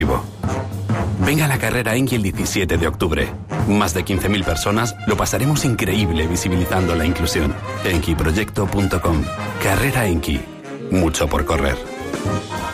Venga a la carrera Enki el 17 de octubre. Más de 15.000 personas lo pasaremos increíble visibilizando la inclusión. Enkiproyecto.com. Carrera Enki. Mucho por correr.